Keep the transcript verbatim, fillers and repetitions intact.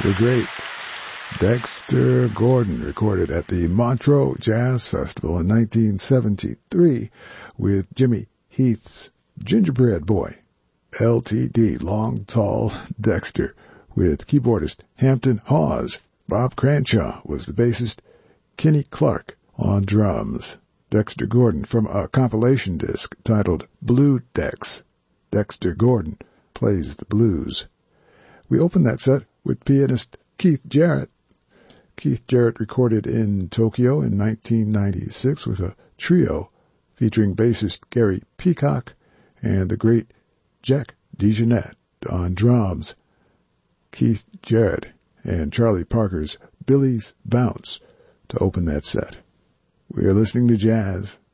The great Dexter Gordon, recorded at the Montreux Jazz Festival in nineteen seventy-three with Jimmy Heath's Gingerbread Boy. L T D, Long Tall Dexter, with keyboardist Hampton Hawes. Bob Cranshaw was the bassist, Kenny Clark on drums. Dexter Gordon from a compilation disc titled Blue Dex. Dexter Gordon plays the blues. We opened that set with pianist Keith Jarrett. Keith Jarrett recorded in Tokyo in nineteen ninety-six with a trio featuring bassist Gary Peacock and the great Jack DeJohnette on drums. Keith Jarrett and Charlie Parker's Billy's Bounce to open that set. We are listening to jazz